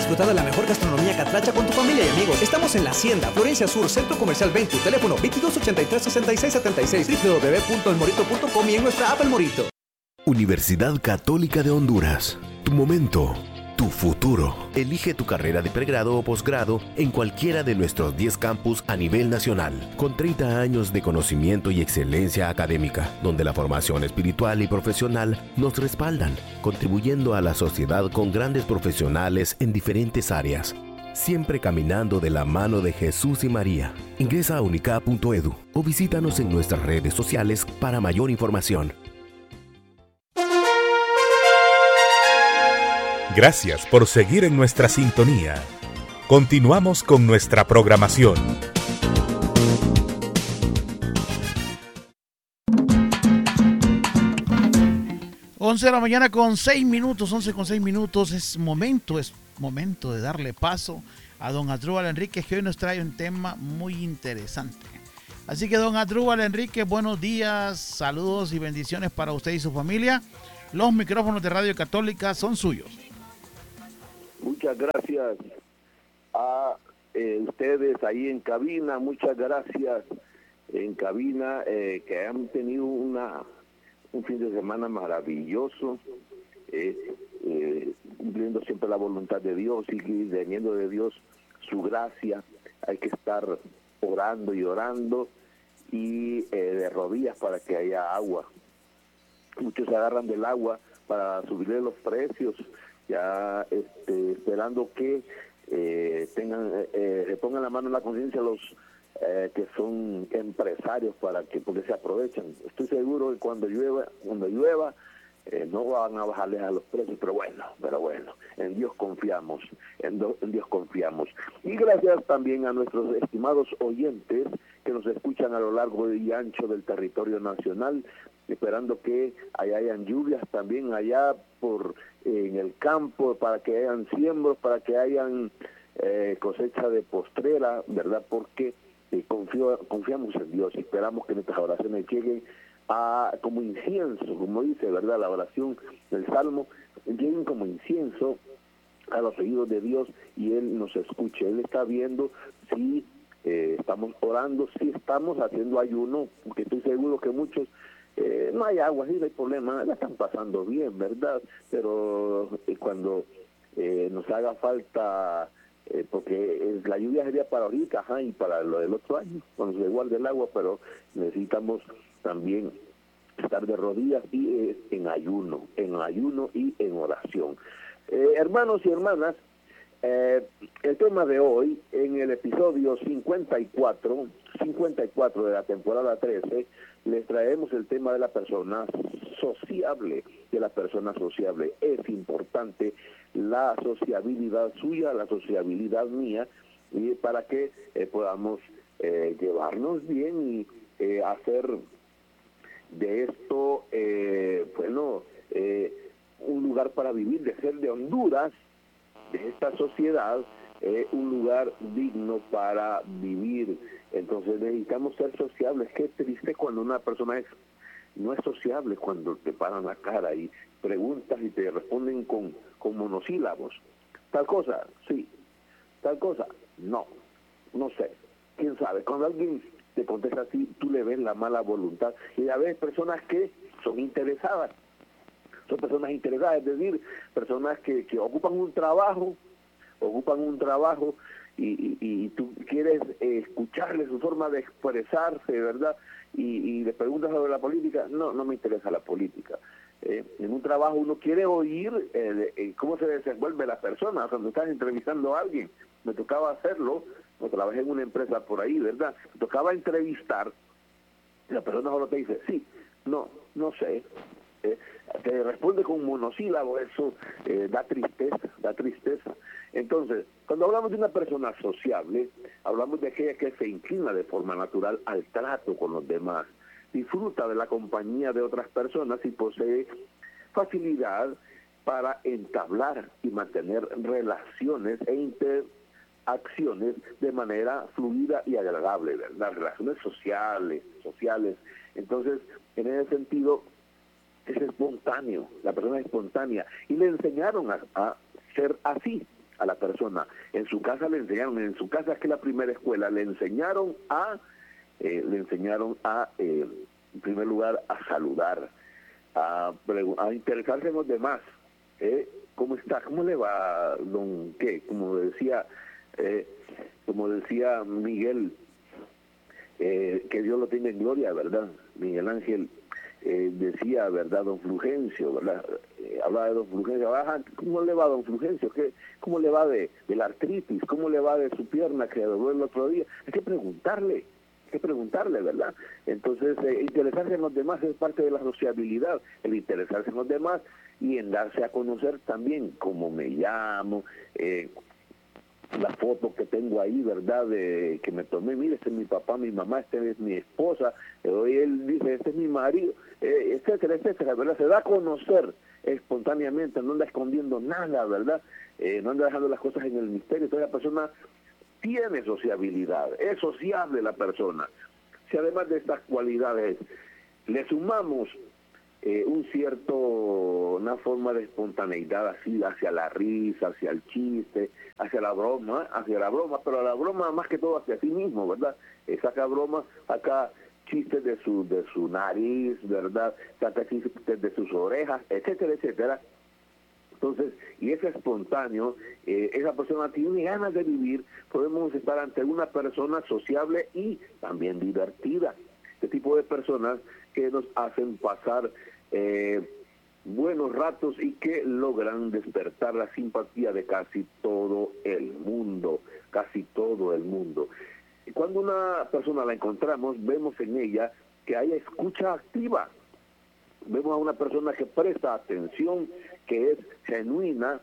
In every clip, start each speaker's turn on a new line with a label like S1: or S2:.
S1: disfrutar de la mejor gastronomía catracha con tu familia y amigos. Estamos en La Hacienda, Florencia Sur, Centro Comercial 20, teléfono 2283-6676, www.elmorito.com y en nuestra app El Morito.
S2: Universidad Católica de Honduras. Tu momento, tu futuro. Elige tu carrera de pregrado o posgrado en cualquiera de nuestros 10 campus a nivel nacional, con 30 años de conocimiento y excelencia académica, donde la formación espiritual y profesional nos respaldan, contribuyendo a la sociedad con grandes profesionales en diferentes áreas, siempre caminando de la mano de Jesús y María. Ingresa a unicap.edu o visítanos en nuestras redes sociales para mayor información.
S3: Gracias por seguir en nuestra sintonía. Continuamos con nuestra programación.
S4: Once de la mañana con 6 minutos, 11 con 6 minutos. Es momento de darle paso a don Asdrúbal Enríquez, que hoy nos trae un tema muy interesante. Así que don Asdrúbal Enríquez, buenos días, saludos y bendiciones para usted y su familia. Los micrófonos de Radio Católica son suyos.
S5: Muchas gracias a ustedes ahí en cabina, muchas gracias en cabina, que han tenido un fin de semana maravilloso, cumpliendo siempre la voluntad de Dios y teniendo de Dios su gracia. Hay que estar orando y orando y de rodillas para que haya agua. Muchos se agarran del agua para subirle los precios, ya esperando que le pongan la mano en la conciencia a los que son empresarios porque se aprovechan. Estoy seguro que cuando llueva no van a bajarles a los precios, pero bueno, en Dios confiamos, en Dios confiamos. Y gracias también a nuestros estimados oyentes que nos escuchan a lo largo y ancho del territorio nacional, esperando que hayan lluvias también allá en el campo, para que hayan siembros, para que hayan cosecha de postrera, ¿verdad? Porque confiamos en Dios y esperamos que nuestras oraciones lleguen como incienso, como dice, ¿verdad?, la oración del Salmo, lleguen como incienso a los oídos de Dios y Él nos escuche. Él está viendo si estamos orando, si estamos haciendo ayuno, porque estoy seguro que muchos no hay agua, sí, no hay problema, la están pasando bien, ¿verdad? Pero cuando nos haga falta, porque la lluvia sería para ahorita, y para lo del otro año, cuando se guarde el agua, pero necesitamos también estar de rodillas y en ayuno y en oración. Hermanos y hermanas, el tema de hoy, en el episodio 54 de la temporada 13, les traemos el tema de la persona sociable, Es importante la sociabilidad suya, la sociabilidad mía, y para que podamos llevarnos bien y hacer de esto, un lugar para vivir, de ser de Honduras, de esta sociedad, un lugar digno para vivir. Entonces necesitamos ser sociables. Qué triste cuando una persona no es sociable, cuando te paran la cara y preguntas y te responden con monosílabos. Tal cosa, sí. Tal cosa, no sé. ¿Quién sabe? Cuando alguien te contesta así, tú le ves la mala voluntad. Y a veces personas que son interesadas, es decir, personas que ocupan un trabajo y tú quieres escucharle su forma de expresarse, ¿verdad? Y le preguntas sobre la política. No me interesa la política. En un trabajo uno quiere oír cómo se desenvuelve la persona. Cuando estás entrevistando a alguien, me tocaba hacerlo, trabajé en una empresa por ahí, ¿verdad? Me tocaba entrevistar, y la persona solo te dice, sí, no sé. Te responde con monosílabo, eso da tristeza. Entonces, cuando hablamos de una persona sociable, hablamos de aquella que se inclina de forma natural al trato con los demás, disfruta de la compañía de otras personas y posee facilidad para entablar y mantener relaciones e interacciones de manera fluida y agradable, ¿verdad? Relaciones sociales. Entonces, en ese sentido, es espontáneo, la persona es espontánea, y le enseñaron a ser así, a la persona. En su casa le enseñaron, en su casa, es que la primera escuela, le enseñaron en primer lugar, a saludar, a interesarse en los demás. ¿Cómo está? ¿Cómo le va, don qué? Como decía Miguel, que Dios lo tenga en gloria, ¿verdad? Miguel Ángel decía, ¿verdad? Don Fulgencio, ¿verdad? Hablaba de don Fulgencio. ¿Cómo le va a don Fulgencio? ¿Cómo le va de la artritis? ¿Cómo le va de su pierna que dobló el otro día? Hay que preguntarle, ¿verdad? Entonces, interesarse en los demás es parte de la sociabilidad, el interesarse en los demás y en darse a conocer también cómo me llamo, la foto que tengo ahí, ¿verdad? Que me tomé, mire, este es mi papá, mi mamá, este es mi esposa, hoy él dice, este es mi marido, etcétera, etcétera, ¿verdad? Se da a conocer espontáneamente, no anda escondiendo nada, ¿verdad? No anda dejando las cosas en el misterio. Entonces la persona tiene sociabilidad, es sociable la persona. Si además de estas cualidades le sumamos una forma de espontaneidad así hacia la risa, hacia el chiste, hacia la broma, pero la broma más que todo hacia sí mismo, ¿verdad? Saca broma, saca chistes de su nariz, ¿verdad? Saca chistes de sus orejas, etcétera, etcétera. Entonces, y es espontáneo, esa persona tiene ganas de vivir, podemos estar ante una persona sociable y también divertida. Este tipo de personas que nos hacen pasar buenos ratos y que logran despertar la simpatía de casi todo el mundo. Y cuando una persona la encontramos, vemos en ella que hay escucha activa. Vemos a una persona que presta atención, que es genuina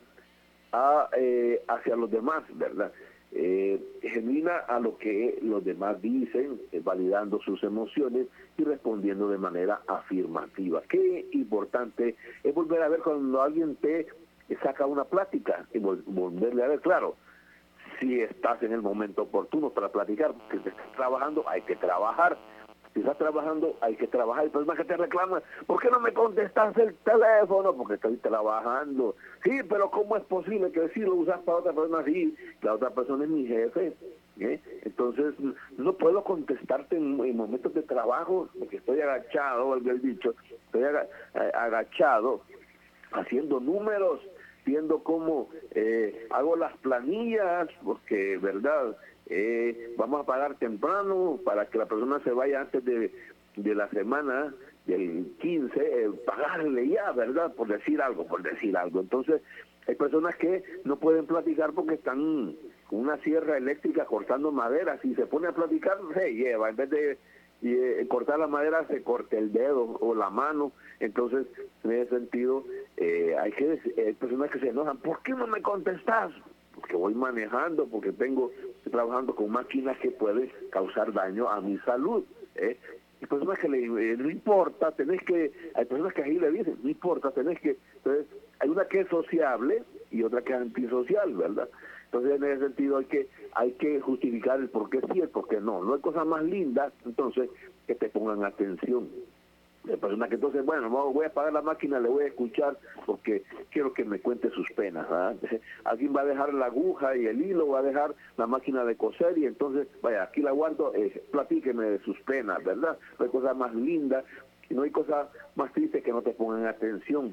S5: hacia los demás, ¿verdad? Genuina a lo que los demás dicen, validando sus emociones y respondiendo de manera afirmativa. Qué importante es volver a ver cuando alguien te saca una plática y volverle a ver, claro, si estás en el momento oportuno para platicar, porque si estás trabajando, hay que trabajar. Si estás trabajando, hay que trabajar. Y personas que te reclaman, ¿por qué no me contestas el teléfono? Porque estoy trabajando. Sí, pero ¿cómo es posible que si lo usas para otra persona? Sí, la otra persona es mi jefe. Entonces, no puedo contestarte en momentos de trabajo, porque estoy agachado, el dicho, estoy agachado, haciendo números, viendo cómo hago las planillas, porque, ¿verdad?, vamos a pagar temprano para que la persona se vaya antes de la semana del 15, pagarle ya, ¿verdad?, por decir algo. Entonces, hay personas que no pueden platicar porque están con una sierra eléctrica cortando madera. Si se pone a platicar, se lleva, en vez de cortar la madera, se corta el dedo o la mano. Entonces, en ese sentido, hay personas que se enojan. ¿Por qué no me contestas? Porque voy manejando, porque estoy trabajando con máquinas que pueden causar daño a mi salud. Hay personas que no importa, hay personas que ahí le dicen, no importa, entonces hay una que es sociable y otra que es antisocial, ¿verdad? Entonces, en ese sentido hay que justificar el por qué sí y el por qué no. No hay cosa más linda, entonces, que te pongan atención. Hay personas que entonces, bueno, voy a apagar la máquina, le voy a escuchar porque quiero que me cuente sus penas. Alguien va a dejar la aguja y el hilo, va a dejar la máquina de coser y entonces, vaya, aquí la guardo, platíqueme de sus penas, ¿verdad? No hay cosa más linda, y no hay cosa más triste que no te pongan atención,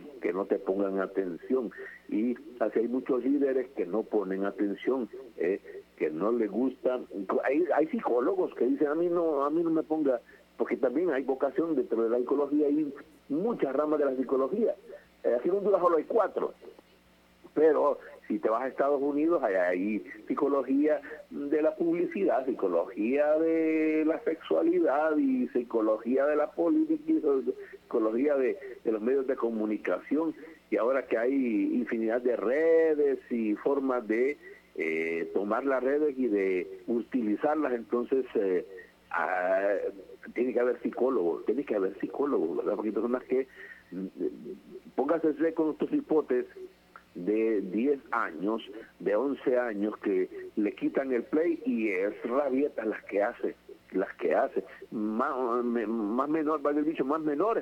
S5: Y así hay muchos líderes que no ponen atención, que no les gustan. Hay psicólogos que dicen, a mí no me ponga, porque también hay vocación dentro de la psicología, hay muchas ramas de la psicología. Aquí en Honduras solo hay 4, pero si te vas a Estados Unidos, hay psicología de la publicidad, psicología de la sexualidad y psicología de la política, y psicología de los medios de comunicación, y ahora que hay infinidad de redes y formas de tomar las redes y de utilizarlas, entonces tiene que haber psicólogos, ¿verdad? Porque hay personas que, póngase con tus hipotes de 10 años, de 11 años, que le quitan el play y es rabietas las que hace, más menor, vale el dicho, más menores, pues,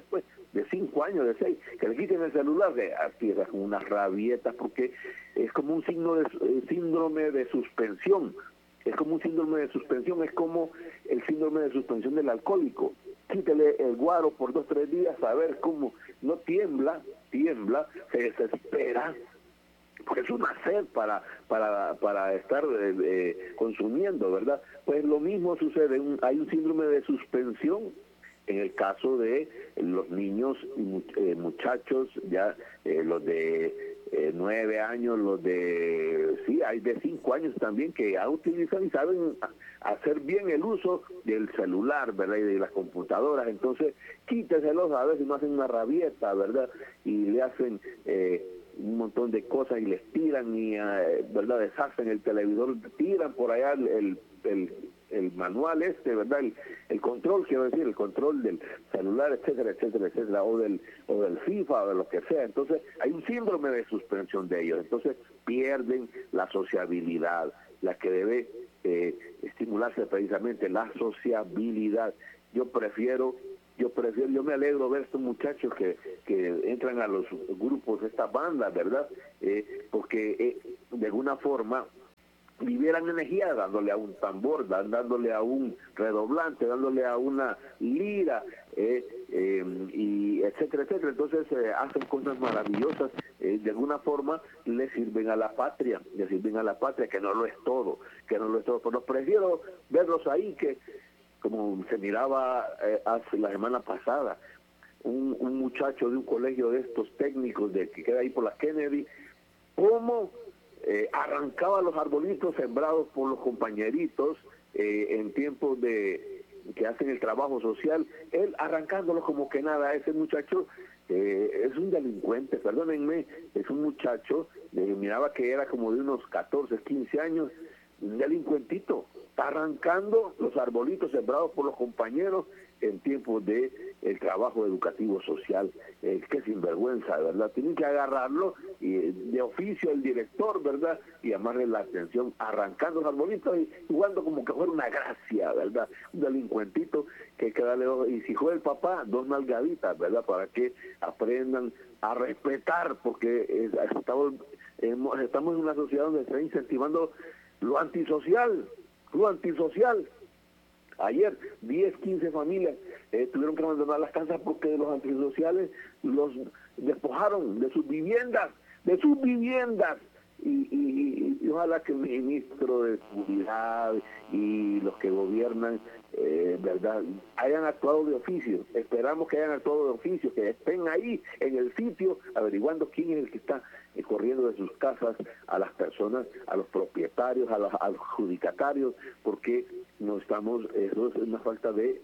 S5: de 5 años, de 6, que le quiten el celular, de tierra con unas rabietas, porque es como un síndrome de suspensión. Es como un síndrome de suspensión, es como el síndrome de suspensión del alcohólico. Quítele el guaro por 2 o 3 días, a ver cómo no tiembla, se desespera, porque es una sed para estar consumiendo, ¿verdad? Pues lo mismo sucede, hay un síndrome de suspensión en el caso de los niños y muchachos, ya los de 9 años, hay de 5 años también que ya utilizan y saben hacer bien el uso del celular, ¿verdad? Y de las computadoras. Entonces, quíteselos, a veces no hacen una rabieta, ¿verdad? Y le hacen un montón de cosas y les tiran y, ¿verdad? Deshacen el televisor, tiran por allá el manual ¿verdad? El control, quiero decir, el control del celular, etcétera, etcétera, etcétera, o del FIFA o de lo que sea. Entonces, hay un síndrome de suspensión de ellos. Entonces, pierden la sociabilidad, la que debe estimularse precisamente, la sociabilidad. Yo me alegro ver estos muchachos que entran a los grupos, estas bandas, ¿verdad? Porque de alguna forma liberan energía dándole a un tambor, dándole a un redoblante, dándole a una lira, y etcétera, etcétera. Entonces hacen cosas maravillosas, de alguna forma le sirven a la patria, que no lo es todo, pero prefiero verlos ahí que, como se miraba hace la semana pasada, un muchacho de un colegio de estos técnicos que queda ahí por la Kennedy, cómo arrancaba los arbolitos sembrados por los compañeritos en tiempos de que hacen el trabajo social, él arrancándolos como que nada. Ese muchacho es un delincuente, perdónenme, es un muchacho, miraba que era como de unos 14, 15 años, un delincuentito, está arrancando los arbolitos sembrados por los compañeros en tiempos de el trabajo educativo social. Qué sinvergüenza, ¿verdad? Tienen que agarrarlo y de oficio el director, ¿verdad? Y llamarle la atención, arrancando los arbolitos y jugando como que fuera una gracia, ¿verdad? Un delincuentito que hay que darle, y si fue el papá, 2 nalgaditas, ¿verdad? Para que aprendan a respetar, porque estamos en una sociedad donde se está incentivando lo antisocial. Ayer 10, 15 familias tuvieron que abandonar las casas porque los antisociales los despojaron de sus viviendas, y ojalá que el ministro de Seguridad y los que gobiernan, verdad, hayan actuado de oficio. Esperamos que hayan actuado de oficio, que estén ahí en el sitio averiguando quién es el que está corriendo de sus casas a las personas, a los propietarios, a los adjudicatarios, porque no estamos, eso es una falta de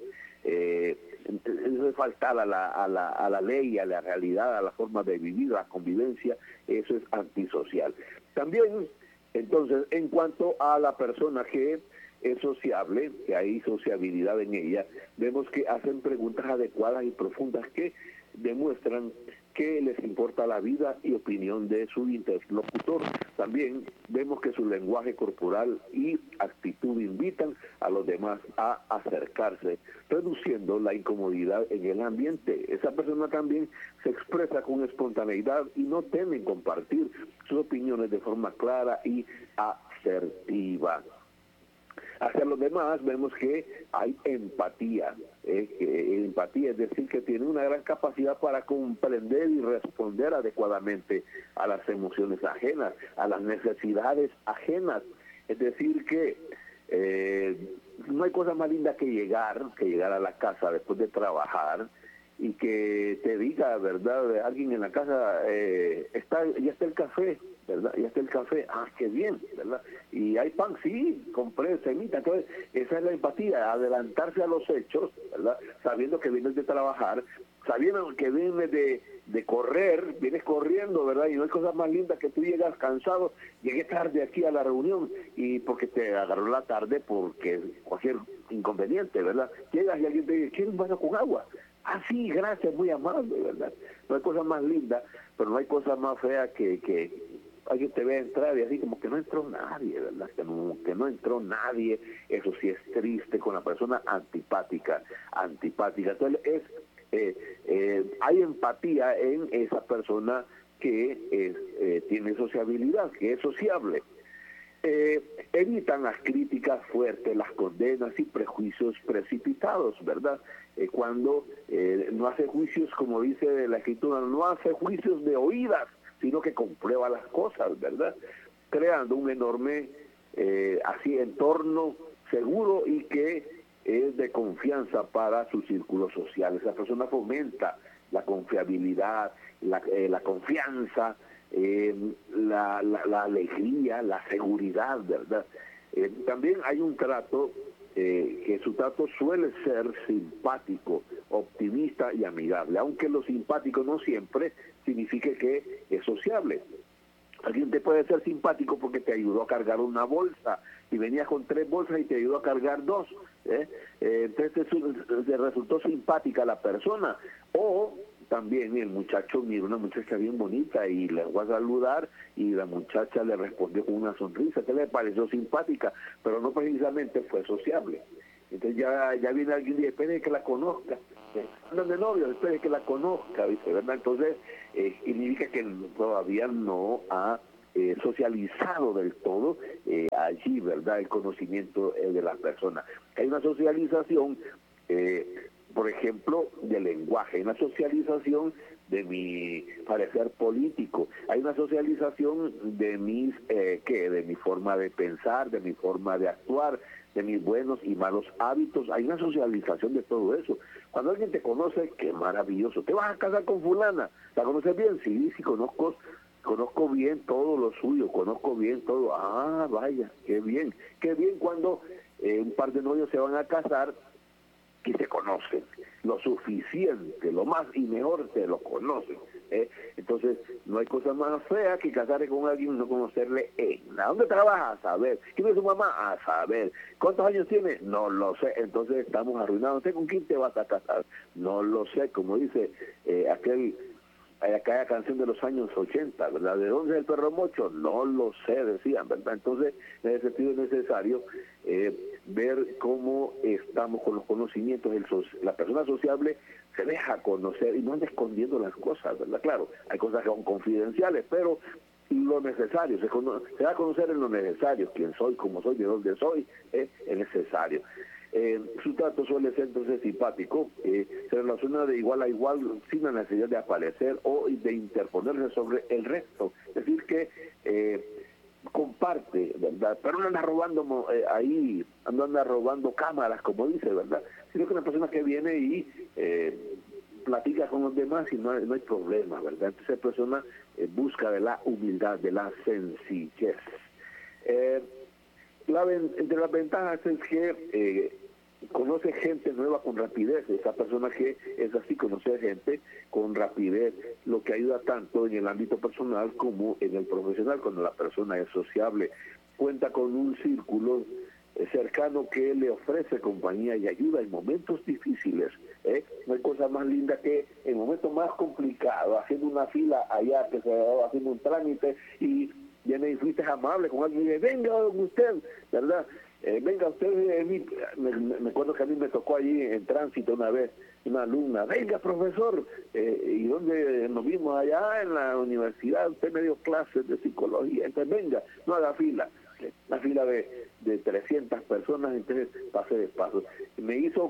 S5: eso es faltar a la ley, a la realidad, a la forma de vivir, a la convivencia. Eso es antisocial. También, entonces, en cuanto a la persona que es sociable, que hay sociabilidad en ella, vemos que hacen preguntas adecuadas y profundas que demuestran que les importa la vida y opinión de su interlocutor. También vemos que su lenguaje corporal y actitud invitan a los demás a acercarse, reduciendo la incomodidad en el ambiente. Esa persona también se expresa con espontaneidad y no teme compartir sus opiniones de forma clara y asertiva. Hacia los demás vemos que hay empatía. Empatía, es decir, que tiene una gran capacidad para comprender y responder adecuadamente a las emociones ajenas, a las necesidades ajenas. Es decir, que no hay cosa más linda que llegar a la casa después de trabajar y que te diga, ¿verdad?, alguien en la casa, ya está el café, ¿verdad? Ya está el café, qué bien, ¿verdad? Y hay pan, sí, compré semita. Entonces, esa es la empatía, adelantarse a los hechos, ¿verdad? Sabiendo que vienes de trabajar, sabiendo que vienes de correr, vienes corriendo, ¿verdad? Y no hay cosa más linda que tú llegas cansado, llegué tarde aquí a la reunión y porque te agarró la tarde porque cualquier inconveniente, ¿verdad? Llegas y alguien te dice, ¿quieres un vaso con agua? Sí, gracias, muy amable, ¿verdad? No hay cosa más linda, pero no hay cosa más fea que alguien te vea entrar y así como que no entró nadie, ¿verdad? Que no entró nadie. Eso sí es triste con la persona antipática. Entonces hay empatía en esa persona que tiene sociabilidad, que es sociable. Evitan las críticas fuertes, las condenas y prejuicios precipitados, ¿verdad? Cuando no hace juicios, como dice la Escritura, no hace juicios de oídas, sino que comprueba las cosas, ¿verdad? Creando un enorme así entorno seguro y que es de confianza para su círculo social. Esa persona fomenta la confiabilidad, la confianza, la alegría, la seguridad, ¿verdad? También hay un trato, que su trato suele ser simpático, optimista y amigable, aunque lo simpático no siempre signifique que es sociable. Alguien te puede ser simpático porque te ayudó a cargar una bolsa y venías con 3 bolsas y te ayudó a cargar 2. Entonces le resultó simpática la persona. O también el muchacho mira una muchacha bien bonita y le va a saludar y la muchacha le respondió con una sonrisa que le pareció simpática, pero no precisamente fue sociable. Entonces ya viene alguien y dice, espere que la conozca, andan de novio, espere que la conozca, ¿viste? ¿Verdad? Entonces significa que todavía no ha socializado del todo allí, ¿verdad? El conocimiento de la persona. Hay una socialización, por ejemplo, del lenguaje, hay una socialización de mi parecer político, hay una socialización de de mi forma de pensar, de mi forma de actuar, de mis buenos y malos hábitos. Hay una socialización de todo eso. Cuando alguien te conoce, qué maravilloso. ¿Te vas a casar con fulana? ¿La conoces bien? Sí, conozco bien todo lo suyo, conozco bien todo. Ah, vaya, qué bien cuando un par de novios se van a casar y se conocen lo suficiente, lo más y mejor se lo conocen. Entonces, no hay cosa más fea que casarse con alguien y no conocerle en nada. ¿Dónde trabaja? A saber. ¿Quién es su mamá? A saber. ¿Cuántos años tiene? No lo sé. Entonces estamos arruinados. ¿Con quién te vas a casar? No lo sé. Como dice aquella canción de los años 80, ¿verdad? ¿De dónde es el perro mocho? No lo sé, decían, ¿verdad? Entonces, en ese sentido es necesario ver cómo estamos con los conocimientos. La persona sociable se deja conocer y no anda escondiendo las cosas, ¿verdad? Claro, hay cosas que son confidenciales, pero lo necesario, se da a conocer en lo necesario, quién soy, cómo soy, de dónde soy, es necesario. Su trato suele ser entonces simpático, se relaciona de igual a igual sin la necesidad de aparecer o de interponerse sobre el resto, es decir que comparte, ¿verdad? Pero no anda robando no anda robando cámaras, como dice, ¿verdad? Sino que una persona que viene y platica con los demás y no hay problema, ¿verdad? Entonces esa persona busca de la humildad, de la sencillez. Entre las ventajas es que conoce gente nueva con rapidez. Esa persona que es así, conoce gente con rapidez, lo que ayuda tanto en el ámbito personal como en el profesional. Cuando la persona es sociable, cuenta con un círculo cercano que le ofrece compañía y ayuda en momentos difíciles. No hay cosa más linda que en momentos más complicados, haciendo una fila allá, que se va haciendo un trámite y viene y fuiste amable con alguien y dice, venga usted, ¿verdad? Venga usted, me acuerdo que a mí me tocó allí en tránsito una vez, una alumna, venga profesor, y donde nos vimos allá en la universidad, usted me dio clases de psicología, entonces venga, no haga fila, una fila de 300 personas, entonces pase despacio. Me hizo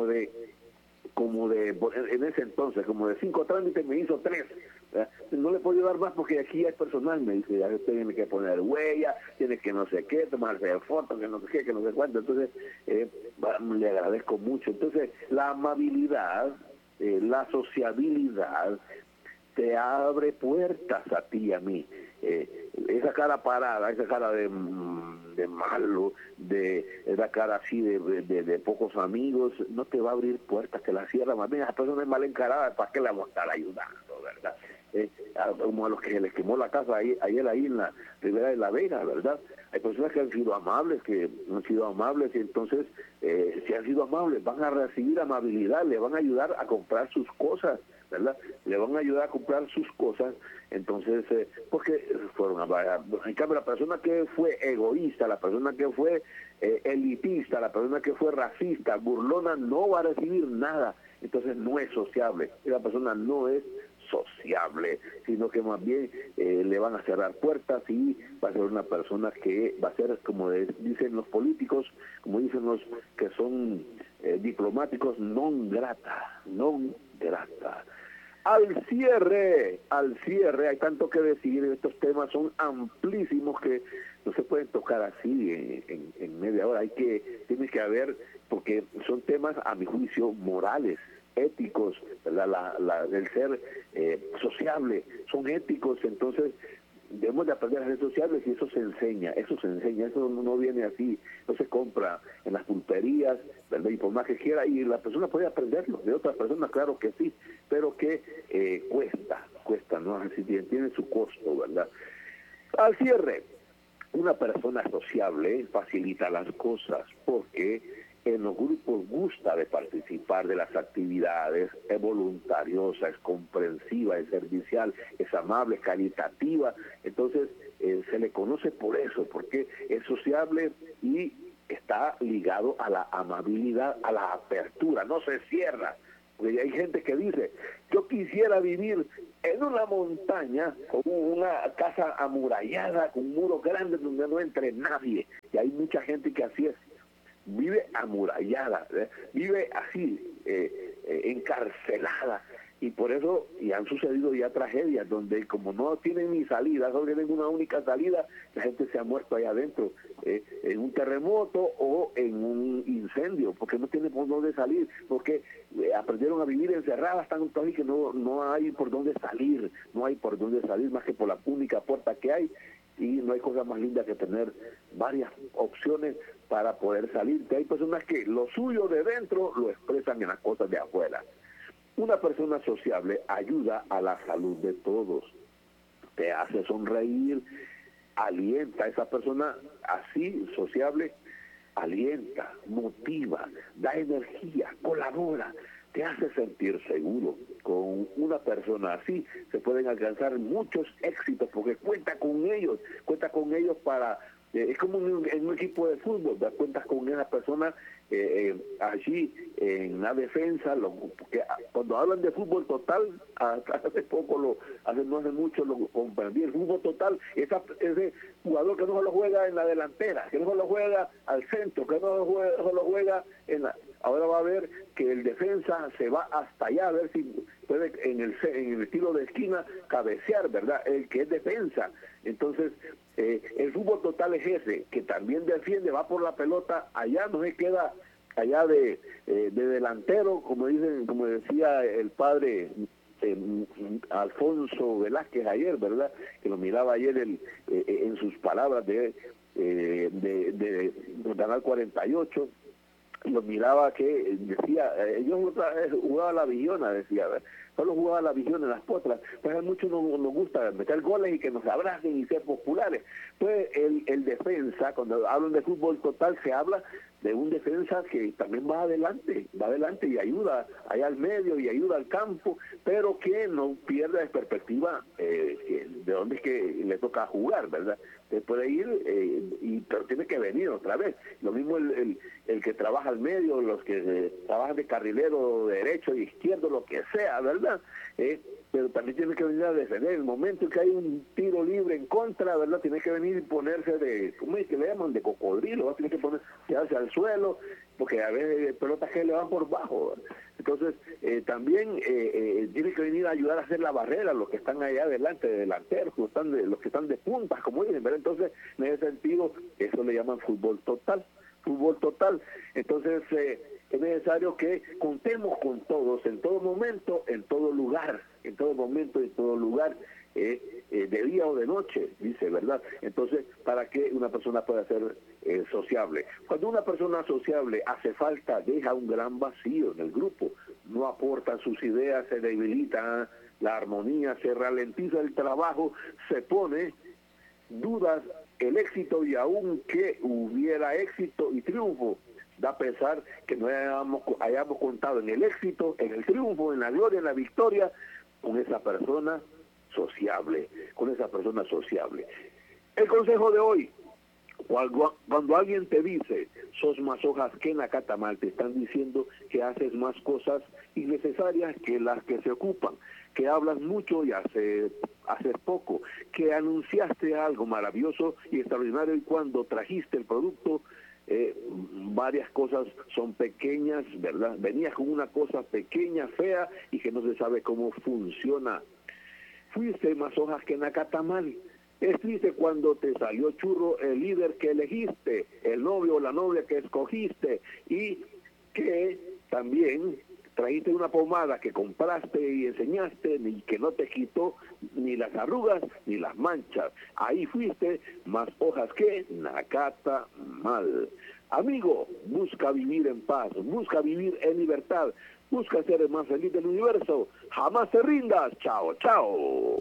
S5: en ese entonces, como de 5 trámites, me hizo 3. No le puedo dar más porque aquí hay personal, me dice, ya usted tiene que poner huella, tiene que no sé qué, tomarse fotos, que no sé qué, que no sé cuánto. Entonces, le agradezco mucho. Entonces, la amabilidad, la sociabilidad, te abre puertas a ti y a mí. Esa cara parada, esa cara de malo, esa cara así de pocos amigos, no te va a abrir puertas, te la cierra más bien. Esa persona es mal encarada, ¿para qué la vamos a estar ayudando, verdad? Como a los que se les quemó la casa ayer ahí en la Ribera de la Vega, ¿verdad? Hay personas que han sido amables, y entonces, si han sido amables, van a recibir amabilidad, le van a ayudar a comprar sus cosas, ¿verdad? Le van a ayudar a comprar sus cosas, entonces, porque fueron en cambio, la persona que fue egoísta, la persona que fue elitista, la persona que fue racista, burlona, no va a recibir nada, entonces no es sociable, esa persona no es sociable, sino que más bien le van a cerrar puertas y va a ser una persona que va a ser, como dicen los políticos, como dicen los que son diplomáticos, non grata. Al cierre, hay tanto que decir, estos temas son amplísimos que no se pueden tocar así en media hora, tiene que haber, porque son temas, a mi juicio, morales, éticos, ¿verdad? El ser sociable, son éticos, entonces debemos de aprender a ser sociables y eso se enseña, eso no viene así, no se compra en las pulperías, ¿verdad? Y por más que quiera, y la persona puede aprenderlo de otras personas, claro que sí, pero que cuesta, ¿no? Así tiene su costo, ¿verdad? Al cierre, una persona sociable facilita las cosas porque en los grupos gusta de participar de las actividades, es voluntariosa, es comprensiva, es servicial, es amable, caritativa, entonces se le conoce por eso, porque es sociable y está ligado a la amabilidad, a la apertura, no se cierra. Porque hay gente que dice, yo quisiera vivir en una montaña con una casa amurallada, con muros grandes donde no entre nadie, y hay mucha gente que así es, vive amurallada, vive así, encarcelada, y por eso y han sucedido ya tragedias donde como no tienen ni salida, solo tienen una única salida, la gente se ha muerto allá adentro, en un terremoto o en un incendio, porque no tienen por dónde salir, porque aprendieron a vivir encerradas tanto así que no hay por dónde salir, más que por la única puerta que hay, y no hay cosa más linda que tener varias opciones para poder salir. Que hay personas que lo suyo de dentro lo expresan en las cosas de afuera. Una persona sociable ayuda a la salud de todos, te hace sonreír, alienta a esa persona así, sociable, alienta, motiva, da energía, colabora, te hace sentir seguro. Con una persona así se pueden alcanzar muchos éxitos porque cuenta con ellos para... es como en un equipo de fútbol, te cuentas con esa persona allí en la defensa, porque cuando hablan de fútbol total, no hace mucho lo comprendí, el fútbol total, ese jugador que no se lo juega en la delantera, que no se lo juega al centro, que no se lo juega en la... Ahora va a ver que el defensa se va hasta allá a ver si puede en el estilo de esquina cabecear, ¿verdad? El que es defensa. Entonces, el fútbol total es ese, que también defiende, va por la pelota, allá no se queda allá de delantero, como decía el padre Alfonso Velázquez ayer, ¿verdad? Que lo miraba ayer en sus palabras de Canal 48, lo miraba que decía, yo jugaba la villona, decía, solo jugaba la villona en las potras, pues a muchos nos gusta meter goles y que nos abracen y ser populares. Pues el defensa, cuando hablan de fútbol total, se habla de un defensa que también va adelante y ayuda allá al medio y ayuda al campo, pero que no pierda de perspectiva de dónde es que le toca jugar, ¿verdad? Se puede ir, pero tiene que venir otra vez. Lo mismo el que trabaja al medio, los que trabajan de carrilero derecho e izquierdo, lo que sea, ¿verdad? Pero también tiene que venir a defender. En el momento en que hay un tiro libre en contra, ¿verdad? Tiene que venir y ponerse ¿cómo es que le llaman? De cocodrilo, ¿verdad? Tiene que ponerse al suelo, porque a veces pelotas que le van por bajo, ¿verdad? Entonces, también tiene que venir a ayudar a hacer la barrera, los que están allá adelante, de delanteros, los que están de puntas, como dicen, ¿verdad? Entonces, en ese sentido, eso le llaman fútbol total. Entonces, es necesario que contemos con todos, en todo momento, en todo lugar, de día o de noche, dice, ¿verdad? Entonces, para que una persona pueda ser sociable. Cuando una persona sociable hace falta, deja un gran vacío en el grupo, no aporta sus ideas, se debilita la armonía, se ralentiza el trabajo, se pone dudas el éxito, y aun que hubiera éxito y triunfo, da pesar que no hayamos contado en el éxito, en el triunfo, en la gloria, en la victoria, con esa persona sociable, El consejo de hoy: cuando alguien te dice sos más hojas que nacatamal, te están diciendo que haces más cosas innecesarias que las que se ocupan, que hablas mucho y haces poco, que anunciaste algo maravilloso y extraordinario y cuando trajiste el producto, varias cosas son pequeñas, ¿verdad? Venías con una cosa pequeña, fea y que no se sabe cómo funciona. Fuiste más hojas que nacatamal. Es triste cuando te salió churro el líder que elegiste, el novio o la novia que escogiste, y que también trajiste una pomada que compraste y enseñaste, y que no te quitó ni las arrugas ni las manchas. Ahí fuiste más hojas que nacatamal. Amigo, busca vivir en paz, busca vivir en libertad, busca ser el más feliz del universo. Jamás te rindas. Chao, chao.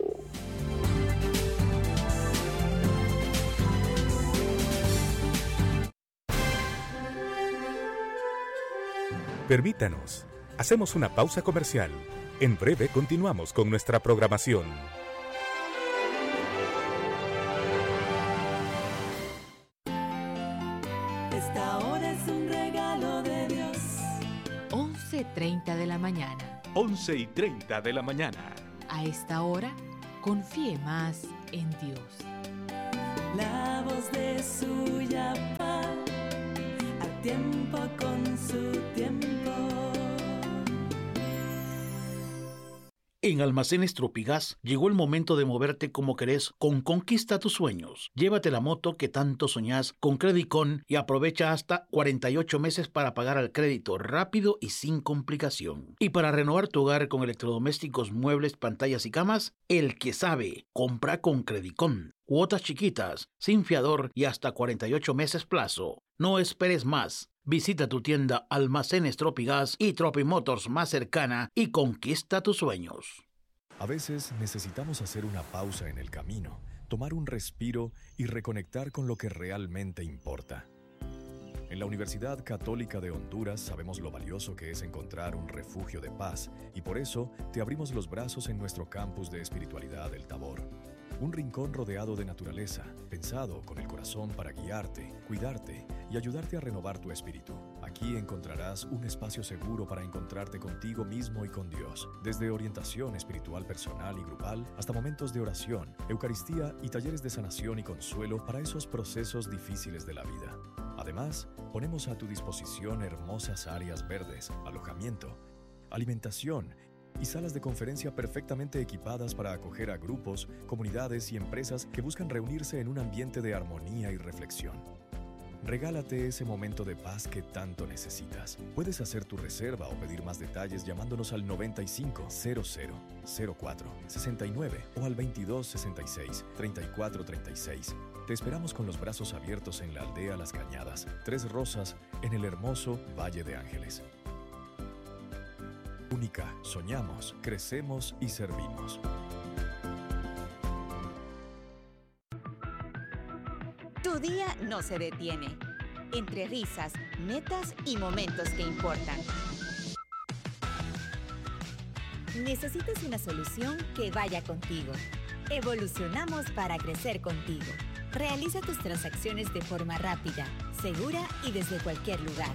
S3: Permítanos, hacemos una pausa comercial. En breve continuamos con nuestra programación.
S6: Esta hora es un regalo de Dios.
S7: 11:30 de la mañana.
S3: 11:30 de la mañana.
S7: A esta hora, confíe más en Dios.
S6: La voz de Suyapá, a tiempo con su tiempo.
S4: En Almacenes Tropigas llegó el momento de moverte como querés con Conquista tus sueños. Llévate la moto que tanto soñás con Credicon y aprovecha hasta 48 meses para pagar al crédito rápido y sin complicación. Y para renovar tu hogar con electrodomésticos, muebles, pantallas y camas, el que sabe, compra con Credicon. Cuotas chiquitas, sin fiador y hasta 48 meses plazo. No esperes más. Visita tu tienda Almacenes Tropigas y Tropimotors más cercana y conquista tus sueños.
S8: A veces necesitamos hacer una pausa en el camino, tomar un respiro y reconectar con lo que realmente importa. En la Universidad Católica de Honduras sabemos lo valioso que es encontrar un refugio de paz y por eso te abrimos los brazos en nuestro campus de espiritualidad El Tabor. Un rincón rodeado de naturaleza, pensado con el corazón para guiarte, cuidarte y ayudarte a renovar tu espíritu. Aquí encontrarás un espacio seguro para encontrarte contigo mismo y con Dios. Desde orientación espiritual personal y grupal hasta momentos de oración, Eucaristía y talleres de sanación y consuelo para esos procesos difíciles de la vida. Además, ponemos a tu disposición hermosas áreas verdes, alojamiento, alimentación y salas de conferencia perfectamente equipadas para acoger a grupos, comunidades y empresas que buscan reunirse en un ambiente de armonía y reflexión. Regálate ese momento de paz que tanto necesitas. Puedes hacer tu reserva o pedir más detalles llamándonos al 95 00 04 69 o al 22 66 34 36. Te esperamos con los brazos abiertos en la aldea Las Cañadas, Tres Rosas, en el hermoso Valle de Ángeles. Única, soñamos, crecemos y servimos.
S9: Tu día no se detiene. Entre risas, metas y momentos que importan. Necesitas una solución que vaya contigo. Evolucionamos para crecer contigo. Realiza tus transacciones de forma rápida, segura y desde cualquier lugar.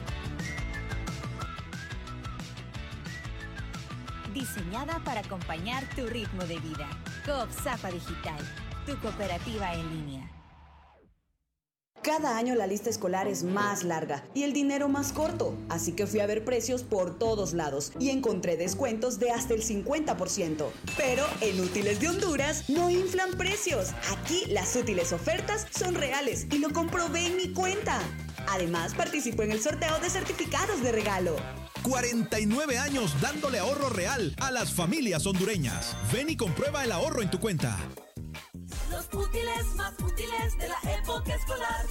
S9: Diseñada para acompañar tu ritmo de vida. Coop Zapa Digital, tu cooperativa en línea.
S10: Cada año la lista escolar es más larga y el dinero más corto, así que fui a ver precios por todos lados y encontré descuentos de hasta el 50%. Pero en Útiles de Honduras no inflan precios. Aquí las útiles ofertas son reales y lo comprobé en mi cuenta. Además, participó en el sorteo de certificados de regalo.
S11: 49 años dándole ahorro real a las familias hondureñas. Ven y comprueba el ahorro en tu cuenta.
S6: Los útiles más útiles de la época escolar.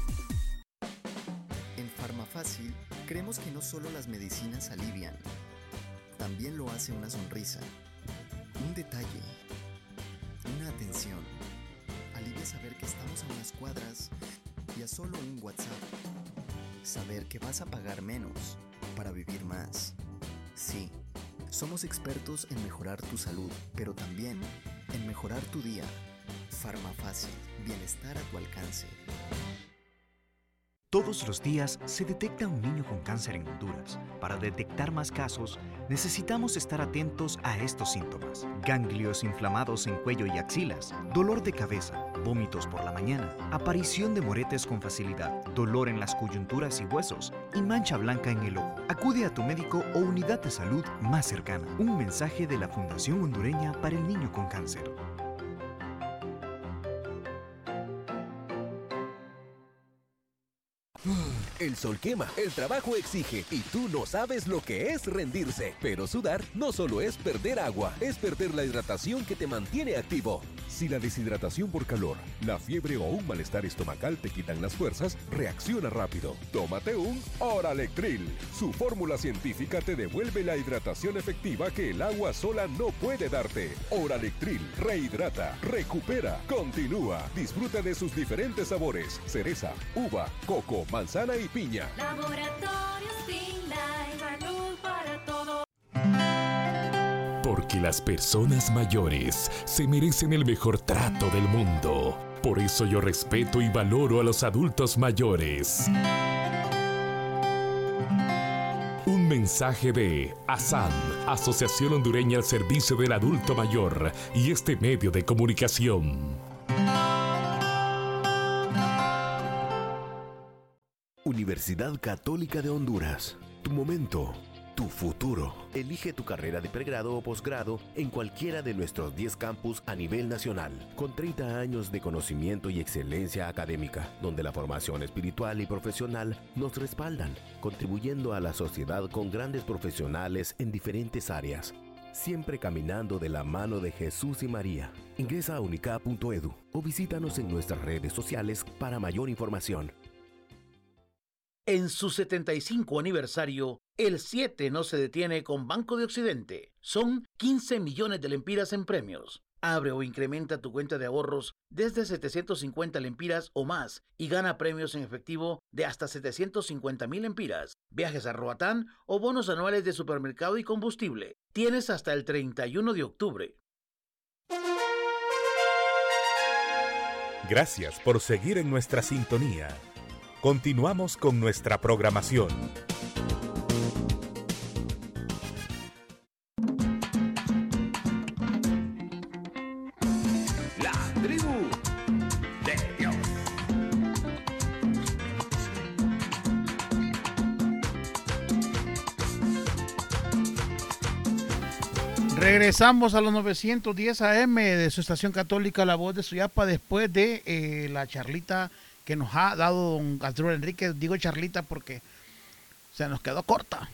S12: En Farmafácil creemos que no solo las medicinas alivian, también lo hace una sonrisa, un detalle, una atención. Alivia saber que estamos a unas cuadras y a solo un WhatsApp. saber que vas a pagar menos para vivir más. Sí, somos expertos en mejorar tu salud, pero también en mejorar tu día. Farmafácil, bienestar a tu alcance.
S13: Todos los días se detecta un niño con cáncer en Honduras. Para detectar más casos, necesitamos estar atentos a estos síntomas: ganglios inflamados en cuello y axilas, dolor de cabeza, vómitos por la mañana, aparición de moretes con facilidad, dolor en las coyunturas y huesos y mancha blanca en el ojo. Acude a tu médico o unidad de salud más cercana. Un mensaje de la Fundación Hondureña para el Niño con Cáncer.
S14: El sol quema, el trabajo exige y tú no sabes lo que es rendirse. Pero sudar no solo es perder agua, es perder la hidratación que te mantiene activo.
S15: Si la deshidratación por calor, la fiebre o un malestar estomacal te quitan las fuerzas, reacciona rápido. Tómate un Oralectril. Su fórmula científica te devuelve la hidratación efectiva que el agua sola no puede darte. Oralectril rehidrata, recupera, continúa. Disfruta de sus diferentes sabores: cereza, uva, coco, manzana y piña.
S6: Laboratorios Finlay, salud para todos.
S16: Porque las personas mayores se merecen el mejor trato del mundo. Por eso yo respeto y valoro a los adultos mayores. Un mensaje de ASAM, Asociación Hondureña al Servicio del Adulto Mayor, y este medio de comunicación.
S2: Universidad Católica de Honduras. Tu momento, tu futuro. Elige tu carrera de pregrado o posgrado en cualquiera de nuestros 10 campus a nivel nacional, con 30 años de conocimiento y excelencia académica, donde la formación espiritual y profesional nos respaldan, contribuyendo a la sociedad con grandes profesionales en diferentes áreas, siempre caminando de la mano de Jesús y María. Ingresa a unicap.edu o visítanos en nuestras redes sociales para mayor información.
S4: En su 75 aniversario, el 7 no se detiene con Banco de Occidente. Son 15 millones de lempiras en premios. Abre o incrementa tu cuenta de ahorros desde 750 lempiras o más y gana premios en efectivo de hasta 750,000 lempiras, viajes a Roatán o bonos anuales de supermercado y combustible. Tienes hasta el 31 de octubre.
S3: Gracias por seguir en nuestra sintonía. Continuamos con nuestra programación.
S17: La tribu de Dios.
S4: Regresamos a los 910 AM de su estación católica La Voz de Suyapa después de la charlita que nos ha dado don Arturo Enríquez. Digo charlita porque se nos quedó corta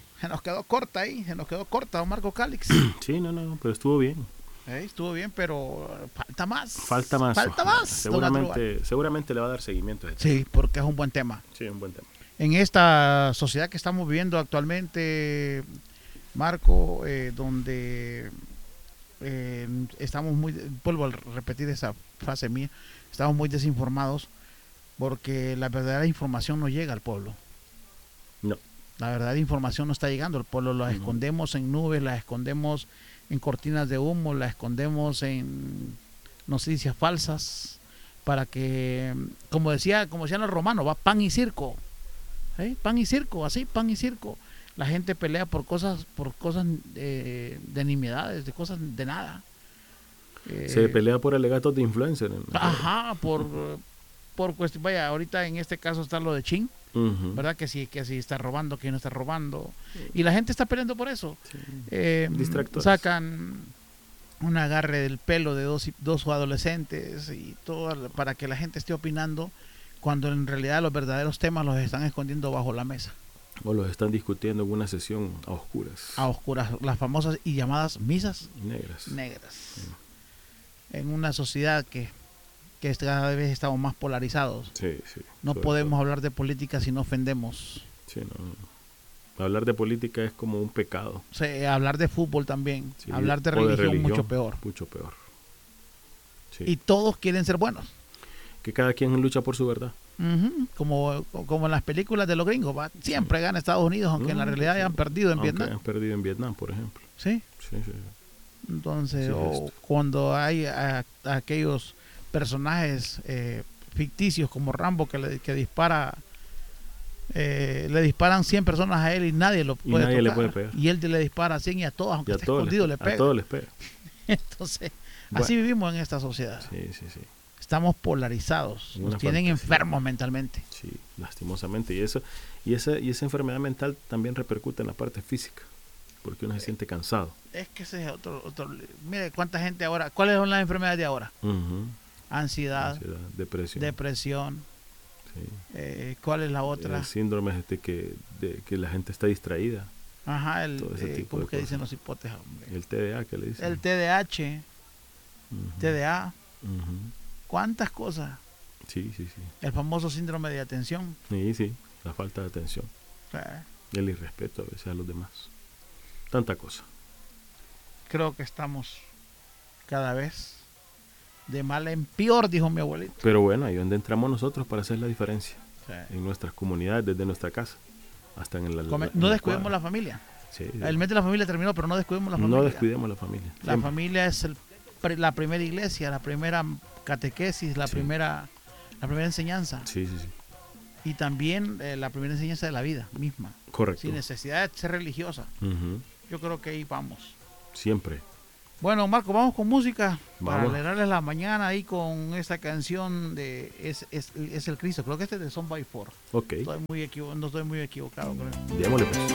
S4: don Marco Cálix.
S18: Sí, no, pero estuvo bien.
S4: Estuvo bien, pero falta más.
S18: Seguramente le va a dar seguimiento.
S4: Sí, porque es un buen tema.
S18: Sí, un buen tema.
S4: En esta sociedad que estamos viviendo actualmente, Marco, donde estamos muy, vuelvo a repetir esa frase mía, estamos muy desinformados, porque la verdadera información no llega al pueblo.
S18: No.
S4: La verdadera información no está llegando al pueblo. La escondemos en nubes, la escondemos en cortinas de humo, la escondemos en noticias falsas, para que, como decían los romanos, va pan y circo. Pan y circo, así, pan y circo. La gente pelea por cosas de nimiedades, de cosas de nada.
S18: Se pelea por alegatos de influencer.
S4: Ajá, por cuestión, vaya, ahorita en este caso está lo de Chin, ¿verdad? Que si está robando, que no está robando, y la gente está peleando por eso.
S18: Distractores.
S4: Sacan un agarre del pelo de dos adolescentes y todo para que la gente esté opinando, cuando en realidad los verdaderos temas los están escondiendo bajo la mesa.
S18: O los están discutiendo en una sesión a oscuras.
S4: A oscuras, las famosas y llamadas misas
S18: negras.
S4: Sí. En una sociedad que cada vez estamos más polarizados.
S18: Sí.
S4: No podemos hablar de política si no ofendemos.
S18: Sí, no. Hablar de política es como un pecado.
S4: Sí, hablar de fútbol también.
S18: Sí,
S4: hablar de religión mucho peor.
S18: Mucho peor. Sí.
S4: Y todos quieren ser buenos.
S18: Que cada quien lucha por su verdad.
S4: Como en las películas de los gringos, ¿va? Siempre gana Estados Unidos, aunque en la realidad hayan perdido en Vietnam.
S18: Han perdido en Vietnam, por ejemplo.
S4: Sí.
S18: Sí.
S4: Entonces,
S18: Sí,
S4: cuando hay aquellos personajes ficticios como Rambo que dispara, le disparan 100 personas a él y nadie lo puede tocar.
S18: Le puede pegar.
S4: Y él le dispara a 100 y a todos, aunque esté escondido, le pega.
S18: A todos les pega.
S4: Entonces, así vivimos en esta sociedad.
S18: Sí.
S4: Estamos polarizados, nos tienen enfermos mentalmente.
S18: Sí, lastimosamente. Y esa enfermedad mental también repercute en la parte física, porque uno se siente cansado.
S4: Es que ese es otro. Mire, cuánta gente ahora. ¿Cuáles son las enfermedades de ahora? Ansiedad, depresión. Sí. ¿Cuál es la otra?
S18: El síndrome de que la gente está distraída.
S4: Ajá,
S18: ¿cómo
S4: que dicen los hipotes, hombre?
S18: El TDA, ¿qué le dicen?
S4: El TDAH, TDA. ¿Cuántas cosas?
S18: Sí.
S4: El famoso síndrome de atención.
S18: Sí, la falta de atención. El irrespeto a veces a los demás. Tanta cosa.
S4: Creo que estamos cada vez de mal en peor, dijo mi abuelito.
S18: Pero bueno, ahí es donde entramos nosotros para hacer la diferencia. En nuestras comunidades, desde nuestra casa hasta en
S4: no descuidemos la familia.
S18: Sí.
S4: El mes de la familia terminó, pero no descuidemos la familia.
S18: No descuidemos la familia.
S4: La familia es la primera iglesia, la primera catequesis, la primera enseñanza.
S18: Sí.
S4: Y también la primera enseñanza de la vida misma.
S18: Correcto.
S4: Sin necesidad de ser religiosa. Yo creo que ahí vamos.
S18: Siempre.
S4: Bueno, Marco, vamos con música. Para alegrarles la mañana ahí con esta canción de Es el Cristo. Creo que este es de Son by Four.
S18: Ok.
S4: No estoy muy equivocado, creo.
S18: Démosle pues.